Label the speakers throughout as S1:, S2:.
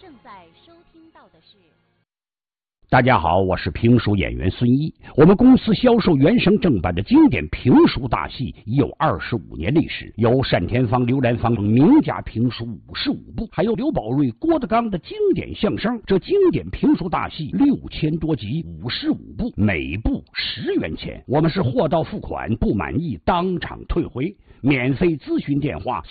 S1: 正在收听到的是。
S2: 大家好，我是评书演员孙一。我们公司销售原声正版的经典评书大戏已有25年历史，有单田芳、刘兰芳名家评书55部，还有刘宝瑞、郭德纲的经典相声。这经典评书大戏6000多集，55部，每部10元钱。我们是货到付款，不满意当场退回。免费咨询电话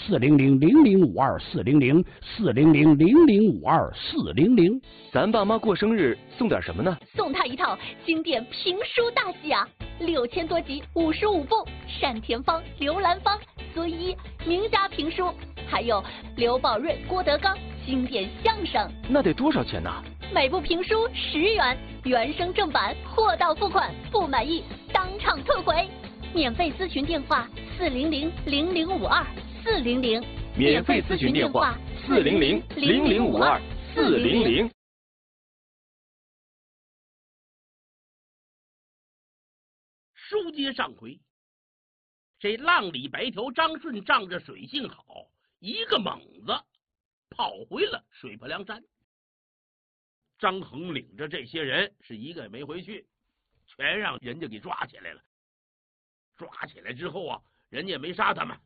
S2: 400-0052-400，400-0052-400。
S3: 咱爸妈过生日送点什么呢？
S1: 送他一套经典评书大戏啊，6000多集55部，单田芳、刘兰芳、孙一名家评书，还有刘宝瑞、郭德纲经典相声。
S3: 那得多少钱呢？
S1: 每部评书10元，原声正版，货到付款，不满意当场退回。免费咨询电话400-0052-400，
S3: 免费咨询电话400-0052-400。
S4: 书接上回，这浪里白条张顺仗着水性好，一个猛子跑回了水泊梁山。张衡领着这些人是一个也没回去，全让人家给抓起来了。抓起来之后啊，人家也没杀他们。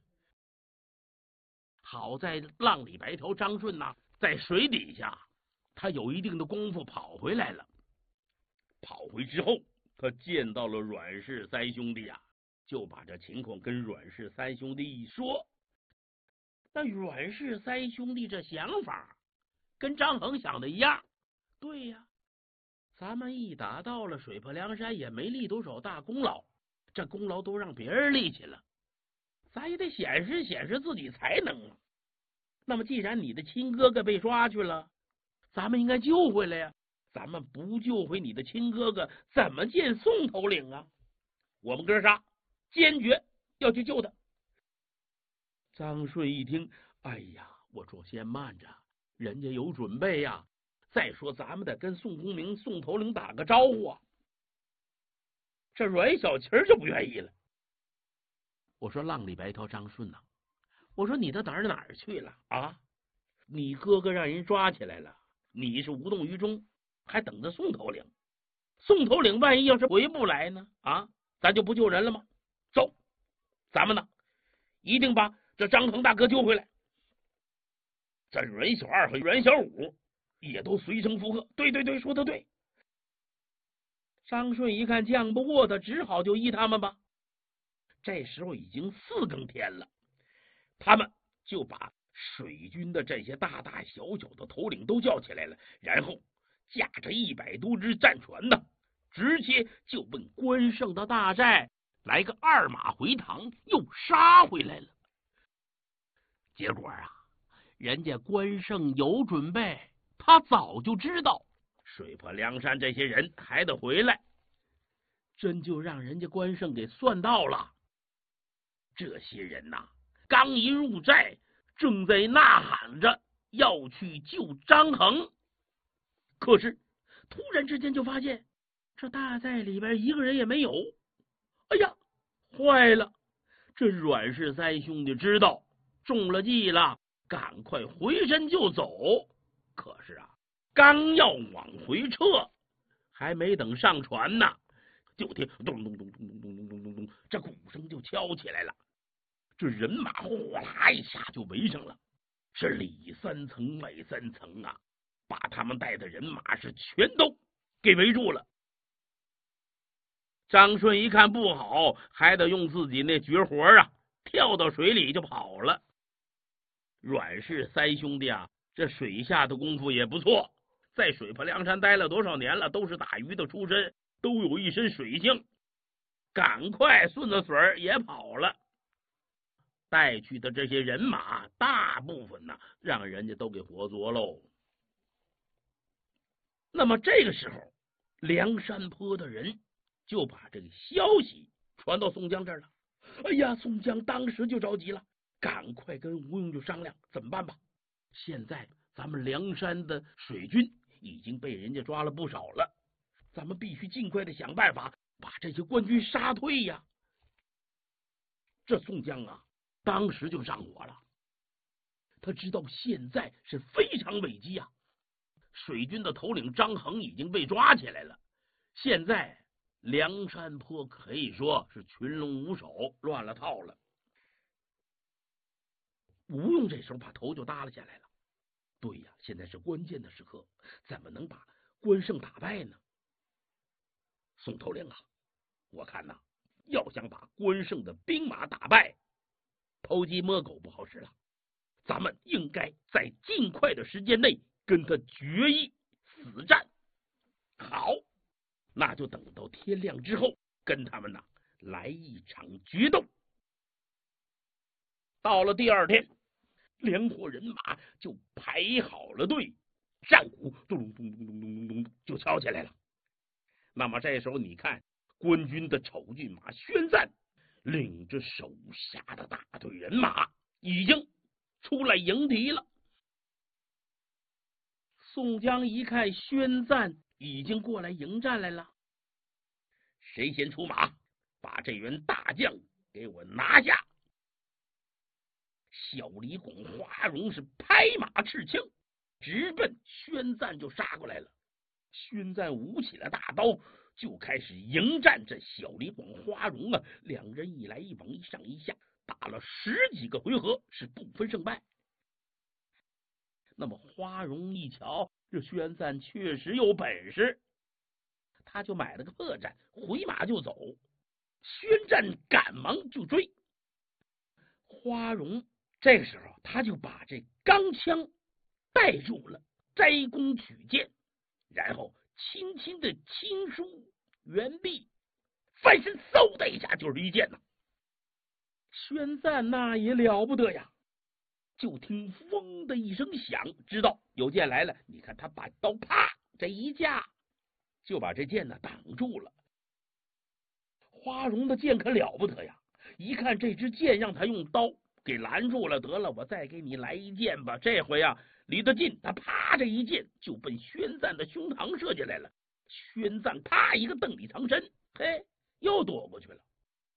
S4: 好在浪里白条张顺呐，在水底下他有一定的功夫跑回来了。跑回之后，他见到了阮氏三兄弟啊，就把这情况跟阮氏三兄弟一说。那阮氏三兄弟这想法跟张衡想的一样，对呀，咱们一打到了水泊梁山，也没立多少大功劳，这功劳都让别人立起了，咱也得显示显示自己才能啊。那么既然你的亲哥哥被抓去了，咱们应该救回来呀。咱们不救回你的亲哥哥，怎么见宋头领啊？我们哥仨坚决要去救他。张顺一听，哎呀，我说先慢着，人家有准备呀。再说咱们得跟宋公明、宋头领打个招呼啊。这阮小旗就不愿意了。我说浪里白条张顺呐，我说你的胆哪儿去了啊？你哥哥让人抓起来了，你是无动于衷，还等着宋头领。宋头领万一要是回不来呢？啊，咱就不救人了吗？走，咱们呢一定把这张衡大哥救回来。这阮小二和阮小五也都随声附和，对对对，说的对。张顺一看犟不过他，只好就依他们吧。这时候已经4更天了，他们就把水军的这些大大小小的头领都叫起来了，然后驾着100多只战船呢，直接就奔关胜的大寨来个2马回堂，又杀回来了。结果啊，人家关胜有准备，他早就知道水泊梁山这些人还得回来，真就让人家关胜给算到了。这些人呐，刚一入寨，正在呐喊着要去救张衡，可是突然之间就发现这大寨里边一个人也没有。哎呀，坏了！这阮氏三兄弟知道中了计了，赶快回身就走。可是啊，刚要往回撤，还没等上船呢，就听咚咚咚咚咚咚咚咚咚咚，这鼓声就敲起来了。这人马呼啦一下就围上了，是里3层外3层啊，把他们带的人马是全都给围住了。张顺一看不好，还得用自己那绝活啊，跳到水里就跑了。阮氏三兄弟啊，这水下的功夫也不错，在水泊梁山待了多少年了，都是打鱼的出身，都有一身水性，赶快顺着水也跑了。带去的这些人马大部分呢，让人家都给活捉喽。那么这个时候，梁山坡的人就把这个消息传到宋江这儿了。哎呀，宋江当时就着急了，赶快跟吴用就商量怎么办吧。现在咱们梁山的水军已经被人家抓了不少了，咱们必须尽快的想办法把这些官军杀退呀。这宋江啊，当时就上火了，他知道现在是非常危机啊， 水军的头领张衡已经被抓起来了。现在梁山坡可以说是群龙无首，乱了套了。吴用这时候把头就耷拉下来了。对呀，现在是关键的时刻，怎么能把关胜打败呢？宋头领啊，我看呐，要想把关胜的兵马打败，偷鸡摸狗不好使了。咱们应该在尽快的时间内跟他决一死战。好，那就等到天亮之后，跟他们来一场决斗。到了第二天，两伙人马就排好了队，战鼓咚咚咚咚咚咚咚就敲起来了。那么这时候你看，官军的丑骏马宣赞领着手下的大队人马已经出来迎敌了。宋江一看宣赞已经过来迎战来了，谁先出马？把这员大将给我拿下！小李广、花荣是拍马赤枪，直奔宣赞就杀过来了。宣赞舞起了大刀，就开始迎战这小李广、花荣啊，两人一来一往，一上一下，打了10几个回合，是不分胜败。那么花荣一瞧，这宣赞确实有本事，他就买了个破绽，回马就走。宣赞赶忙就追。花荣这个时候他就把这钢枪带住了，摘弓取箭，然后轻轻的轻舒猿臂，翻身嗖的一下就是一箭呐。宣赞那也了不得呀，就听嗡的一声响，知道有箭来了。你看他把刀啪这一架，就把这箭挡住了。花荣的箭可了不得呀，一看这支箭让他用刀给拦住了，得了，我再给你来一箭吧。这回啊离得近，他啪这一箭就奔宣赞的胸膛射进来了。宣赞啪一个蹬里藏身，嘿，又躲过去了。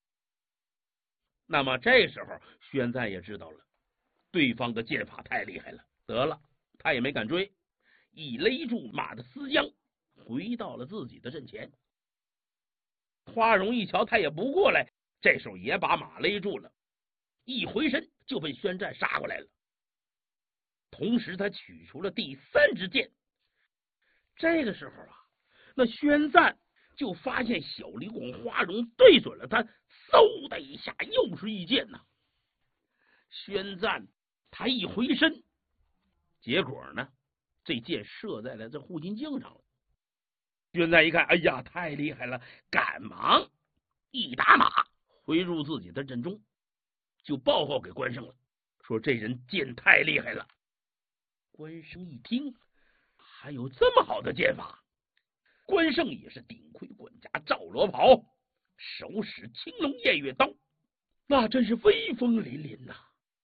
S4: 那么这时候宣赞也知道了对方的剑法太厉害了，得了，他也没敢追，一勒住马的丝缰，回到了自己的阵前。花荣一瞧他也不过来，这时候也把马勒住了，一回身就被宣赞杀过来了。同时他取出了第3支箭。这个时候啊，那宣赞就发现小李广、花荣对准了他，嗖的一下又是一箭呐。宣赞他一回身，结果呢这箭射在了这护心镜上了。宣赞一看，哎呀，太厉害了，赶忙一打马回入自己的阵中，就报告给关胜了，说这人箭太厉害了。关胜一听，还有这么好的箭法。关胜也是顶盔贯甲赵罗袍，手使青龙偃月刀，那真是威风凛凛呐。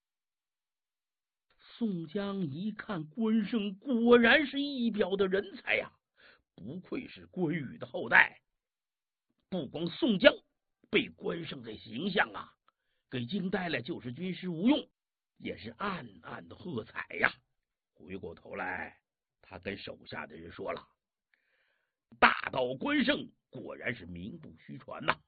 S4: 宋江一看关胜果然是一表的人才呀，不愧是关羽的后代。不光宋江被关胜这形象啊给惊呆了，就是军师吴用也是暗暗的喝彩呀。回过头来，他跟手下的人说了，大刀关胜果然是名不虚传呐。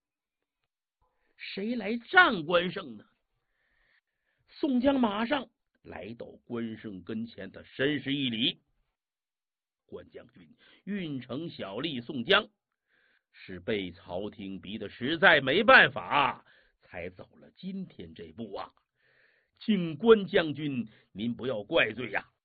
S4: 谁来战关胜呢？宋江马上来到关胜跟前，他深施一礼。关将军运城小吏宋江是被朝廷逼得实在没办法，才走了今天这步啊，请关将军您不要怪罪呀。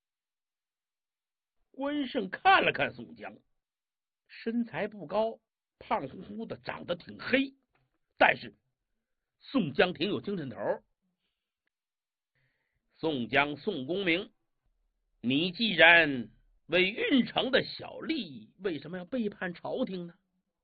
S4: 关胜看了看宋江，身材不高，胖乎乎的，长得挺黑，但是宋江挺有精神头。宋江，宋公明，你既然为运城的小吏，为什么要背叛朝廷呢？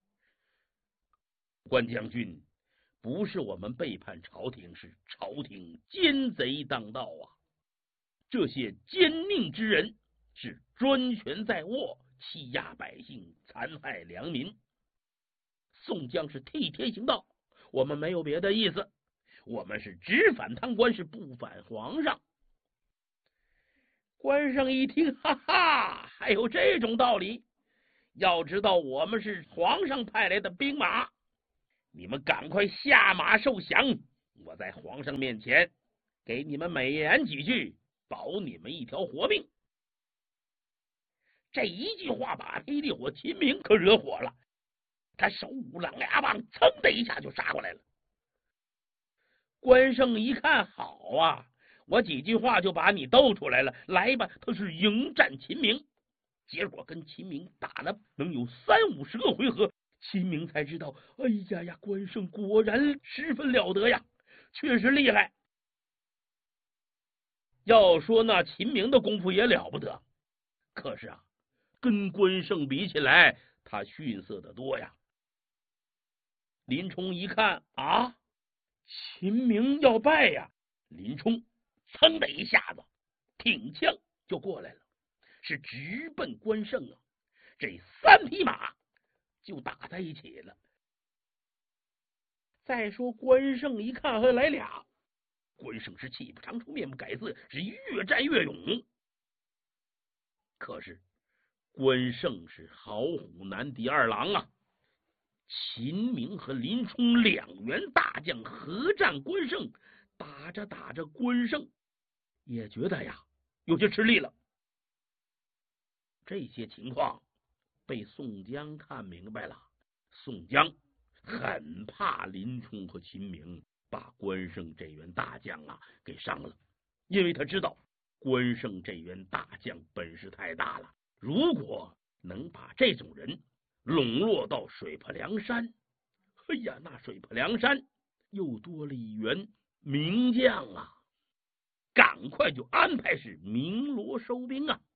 S4: 关将军，不是我们背叛朝廷，是朝廷奸贼当道啊！这些奸佞之人是专权在握，欺压百姓，残害良民。宋江是替天行道，我们没有别的意思，我们是只反贪官，是不反皇上。 关胜一听，哈哈，还有这种道理！要知道我们是皇上派来的兵马，你们赶快下马受降，我在皇上面前给你们美言几句，保你们一条活命。这一句话把霹雳火秦明可惹火了，他手舞狼牙棒，噌的一下就杀过来了。关胜一看，好啊，我几句话就把你逗出来了，来吧！他是迎战秦明，结果跟秦明打了能有30-50个回合，秦明才知道，哎呀呀，关胜果然十分了得呀，确实厉害。要说那秦明的功夫也了不得，可是啊，跟关胜比起来，他逊色得多呀。林冲一看啊，秦明要败呀，林冲噌的一下子挺枪就过来了，是直奔关胜啊！这3匹马就打在一起了。再说关胜一看还来俩，关胜是气不长出面不改色，是越战越勇。可是关胜是好虎难敌二郎啊！秦明和林冲2员大将合战关胜，打着打着，关胜也觉得呀有些吃力了。这些情况被宋江看明白了，宋江很怕林冲和秦明把关胜这员大将啊给伤了，因为他知道关胜这员大将本事太大了，如果能把这种人笼络到水泊梁山，哎呀，那水泊梁山又多了一员名将啊！赶快就安排是鸣锣收兵啊！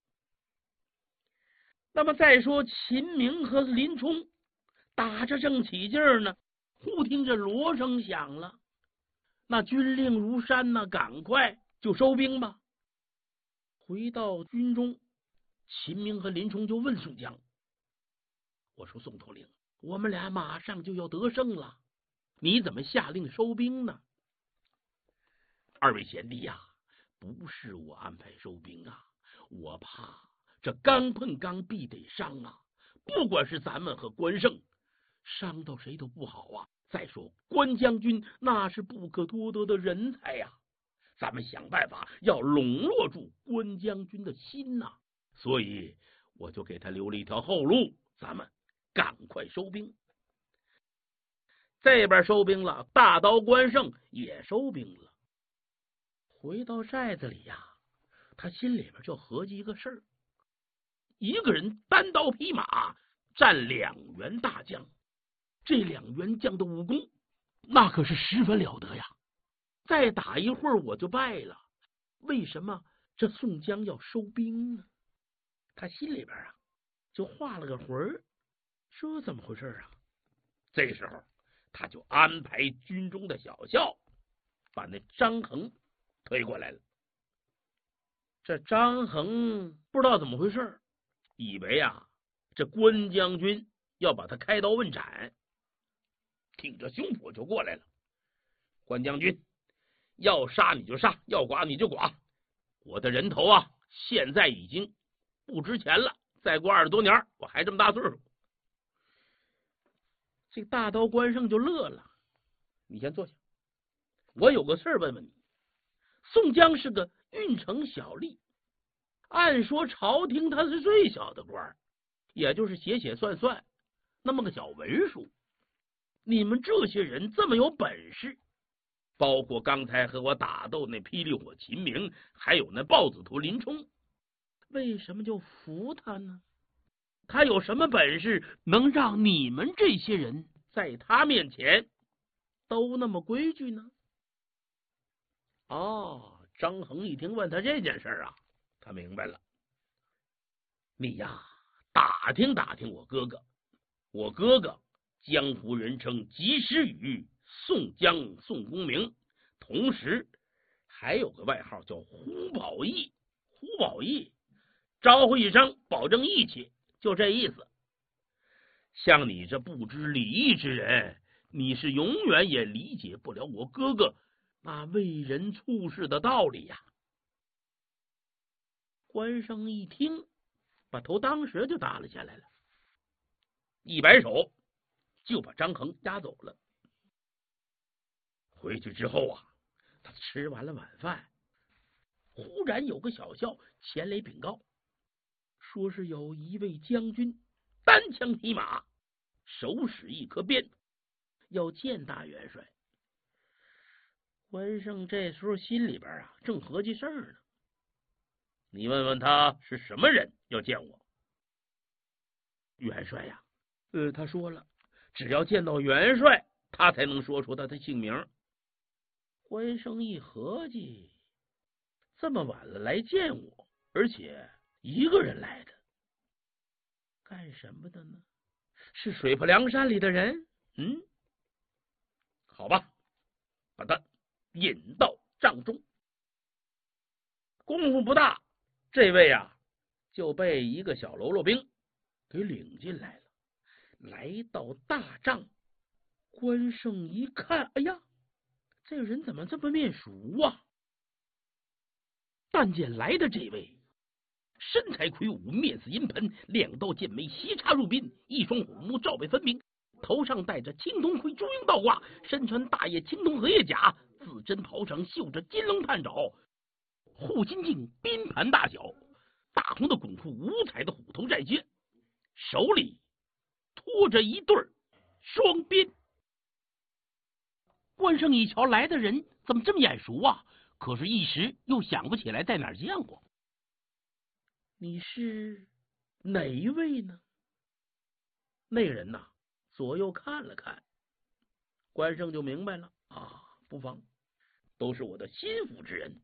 S4: 那么再说秦明和林冲打着正起劲儿呢，忽听着锣声响了，那军令如山呢，赶快就收兵吧。回到军中，秦明和林冲就问宋江，我说宋统领，我们俩马上就要得胜了，你怎么下令收兵呢？二位贤弟呀，不是我安排收兵啊，我怕这刚碰刚必得伤啊，不管是咱们和关胜，伤到谁都不好啊。再说关将军那是不可多得的人才呀，咱们想办法要笼络住关将军的心呐，所以我就给他留了一条后路，咱们赶快收兵。这边收兵了，大刀关胜也收兵了。回到寨子里呀，他心里边就合计一个事儿，一个人单刀匹马战2员大将，这2员将的武功那可是十分了得呀，再打一会儿我就败了，为什么这宋江要收兵呢？他心里边啊就画了个魂儿，说怎么回事啊？这时候他就安排军中的小校把那张衡推过来了。这张衡不知道怎么回事，以为啊这关将军要把他开刀问斩，挺着胸脯就过来了。关将军，要杀你就杀，要剐你就剐，我的人头啊现在已经不值钱了，再过20多年我还这么大岁数。这大刀关胜就乐了，你先坐下，我有个事儿问问你。宋江是个运城小吏，按说朝廷他是最小的官，也就是写写算算那么个小文书。你们这些人这么有本事，包括刚才和我打斗那霹雳火秦明，还有那豹子头林冲，为什么就服他呢？他有什么本事能让你们这些人在他面前都那么规矩呢？哦，张衡一听问他这件事啊，他明白了。你呀，打听打听我哥哥，我哥哥江湖人称及时雨宋江宋公明，同时还有个外号叫胡宝义。胡宝义招呼一声保证义气，就这意思。像你这不知礼义之人，你是永远也理解不了我哥哥那为人处事的道理呀。 关胜一听，把头当时就耷拉下来了，一摆手就把张衡押走了。回去之后啊，他吃完了晚饭，忽然有个小校前来禀告，说是有一位将军单枪匹马，手使一颗鞭，要见大元帅。关胜这时候心里边啊正合计事儿呢，你问问他是什么人要见我。元帅呀，他说了，只要见到元帅，他才能说出他的姓名。关胜一合计，这么晚了来见我，而且一个人来的，干什么的呢？是水泊梁山里的人？好吧，把他引到帐中。功夫不大，这位啊就被一个小喽啰兵给领进来了。来到大帐，关胜一看，哎呀，这个人怎么这么面熟啊？但见来的这位身材魁梧，面似银盆，两道剑眉斜插入鬓，一双虎目照背分明，头上戴着青铜盔，朱缨倒挂，身穿大叶青铜荷叶甲，紫针袍上绣着金龙探爪，护心镜宾盘大小，大红的滚裤，五彩的虎头战靴，手里拖着一对双鞭。关胜一瞧来的人怎么这么眼熟啊？可是一时又想不起来在哪儿见过。你是哪一位呢？那个人呐，左右看了看，关胜就明白了啊，不妨，都是我的心腹之人。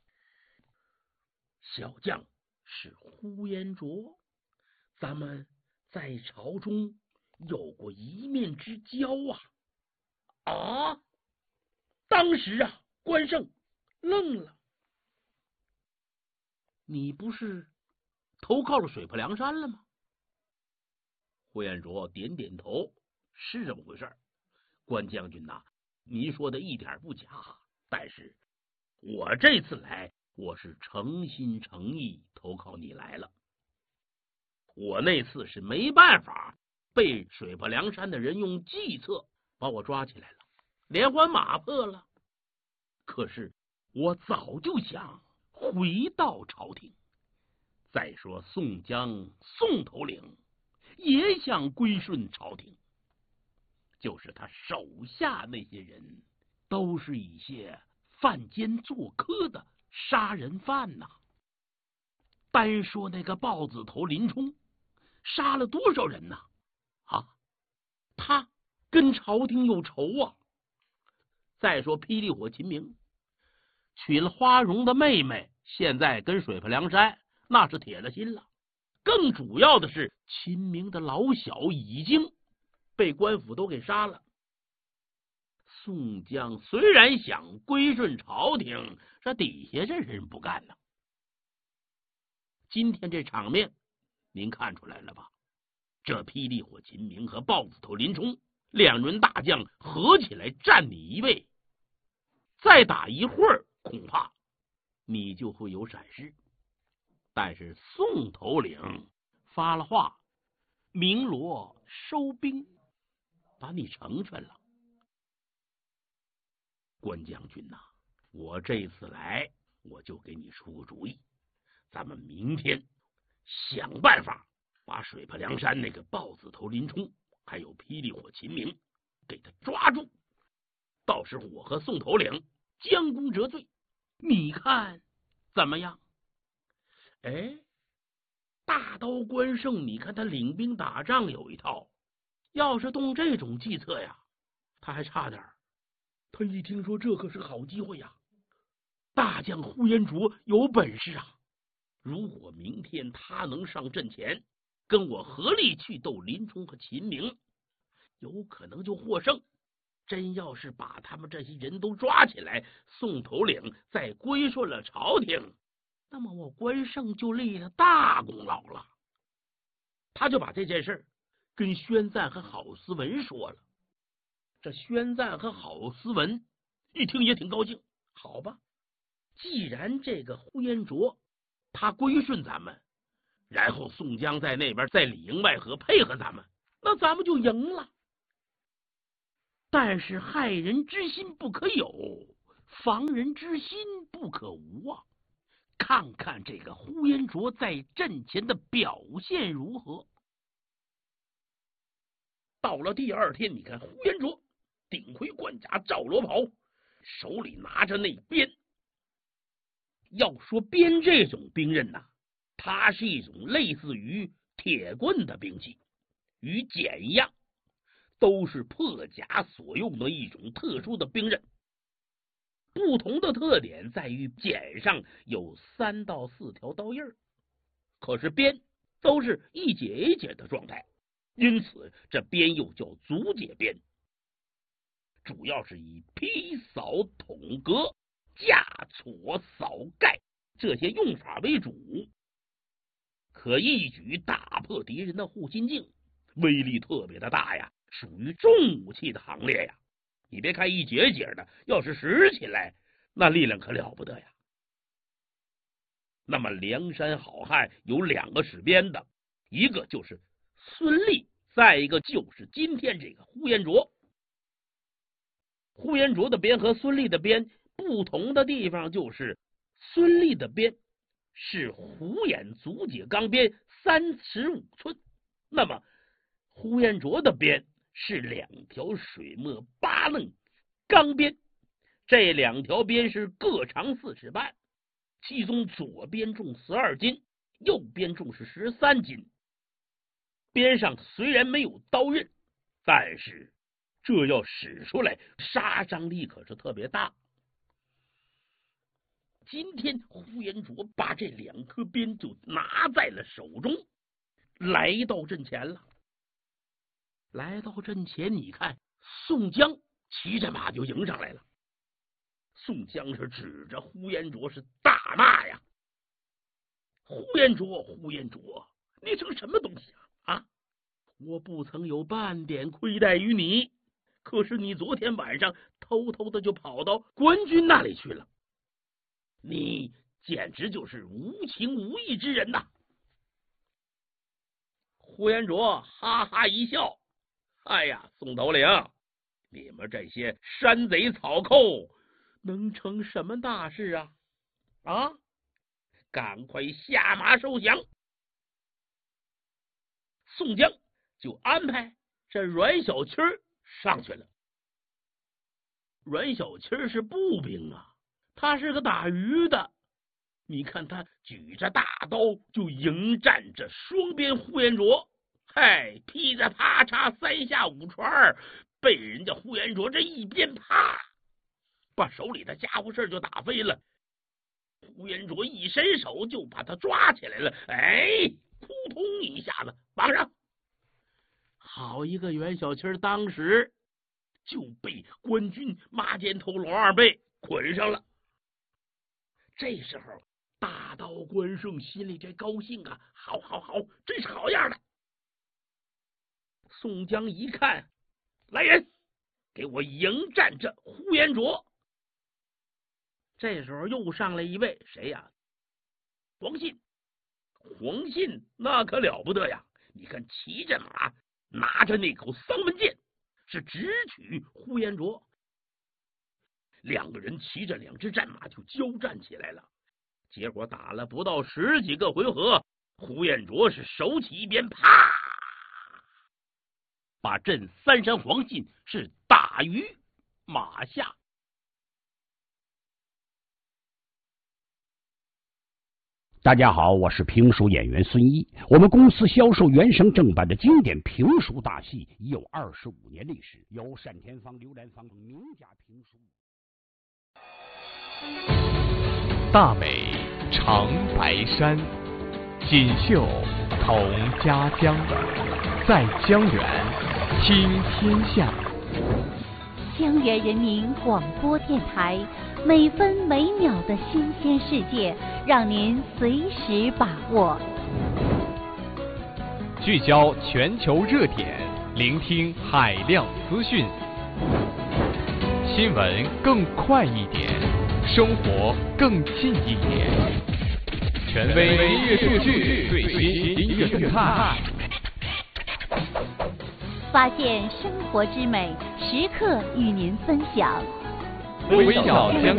S4: 小将是呼延灼，咱们在朝中有过一面之交啊！当时啊，关胜愣了。你不是投靠了水泊梁山了吗？呼延灼点点头，是这么回事。关将军呐，您说的一点不假，但是我这次来，我是诚心诚意投靠你来了。我那次是没办法，被水泊梁山的人用计策把我抓起来了，连环马破了。可是我早就想回到朝廷。再说宋江、宋头领也想归顺朝廷，就是他手下那些人都是一些犯奸作科的杀人犯呐。单说那个豹子头林冲杀了多少人呐？他跟朝廷有仇啊。再说霹雳火秦明娶了花荣的妹妹，现在跟水泊梁山那是铁了心了。更主要的是，秦明的老小已经被官府都给杀了。宋江虽然想归顺朝廷，这底下这人不干呢。今天这场面您看出来了吧？这霹雳火秦明和豹子头林冲两员大将合起来占你一位，再打一会儿恐怕你就会有闪失。但是宋头领发了话，鸣锣收兵，把你成全了。关将军呐，我这次来，我就给你出个主意，咱们明天想办法把水泊梁山那个豹子头林冲还有霹雳火秦明给他抓住，到时候我和宋头领将功折罪，你看怎么样？大刀关胜，你看他领兵打仗有一套，要是动这种计策呀，他还差点。他一听说这可是好机会呀，大将呼延灼有本事啊，如果明天他能上阵前跟我合力去斗林冲和秦明，有可能就获胜。真要是把他们这些人都抓起来，宋头领再归顺了朝廷，那么我关胜就立了大功劳了。他就把这件事跟宣赞和郝思文说了。这宣赞和郝思文一听也挺高兴，好吧，既然这个呼延灼他归顺咱们，然后宋江在那边在里应外合配合咱们，那咱们就赢了。但是害人之心不可有，防人之心不可无啊！看看这个呼延灼在阵前的表现如何。到了第二天，你看呼延灼顶盔贯甲，罩罗袍，手里拿着那鞭。要说鞭这种兵刃呐，它是一种类似于铁棍的兵器，与锏一样，都是破甲所用的一种特殊的兵刃。不同的特点在于锏上有3到4条刀印，可是鞭都是一节一节的状态，因此这鞭又叫足解鞭，主要是以劈扫、捅割、架戳、扫盖这些用法为主，可一举打破敌人的护心镜，威力特别的大呀，属于重武器的行列呀。你别看一节一节的，要是使起来，那力量可了不得呀。那么梁山好汉有2个使鞭的，一个就是孙立，再一个就是今天这个呼延灼。呼延灼的鞭和孙立的鞭不同的地方就是，孙立的鞭是虎眼足解钢鞭35寸，那么呼延灼的鞭是2条水墨8楞钢鞭，这2条鞭是各长4尺半，其中左边重12斤，右边重是13斤。鞭上虽然没有刀刃，但是这要使出来，杀伤力可是特别大。今天呼延灼把这2颗鞭就拿在了手中，来到阵前了。来到阵前，你看宋江骑着马就迎上来了。宋江是指着呼延灼是大骂呀：“呼延灼，呼延灼，你成什么东西啊？我不曾有半点亏待于你，可是你昨天晚上偷偷的就跑到关军那里去了，你简直就是无情无义之人呐！”呼延灼哈哈一笑：“哎呀，宋头领，你们这些山贼草寇能成什么大事啊？赶快下马受降！”宋江就安排这阮小七上去了。阮小七是步兵啊，他是个打鱼的。你看他举着大刀就迎战着双鞭呼延灼，劈着啪嚓3下5传，被人家呼延灼这一鞭啪，把手里的家伙事就打飞了。呼延灼一伸手就把他抓起来了，扑通一下子绑上。好一个袁小七，当时就被官军马肩头龙二背捆上了。这时候大刀关胜心里这高兴啊，好，真是好样的。宋江一看，来人，给我迎战这呼延灼。这时候又上来一位，谁呀？黄信。黄信那可了不得呀，你看骑着马，拿着那口丧门剑，是直取呼延灼。2个人骑着2只战马就交战起来了。结果打了不到10几个回合，呼延灼是手起一鞭，啪，把镇三山黄信是打于马下。
S2: 大家好，我是评书演员孙一。我们公司销售原声正版的经典评书大戏已有25年历史，由单田芳、刘兰芳等名家评书。
S5: 大美长白山，锦绣同家乡，在江源听天下。
S1: 江源人民广播电台，每分每秒的新鲜世界，让您随时把握。
S5: 聚焦全球热点，聆听海量资讯，新闻更快一点，生活更近一点。 权威音乐数据，最新音乐动态，
S1: 发现生活之美，时刻与您分享。
S5: 微笑将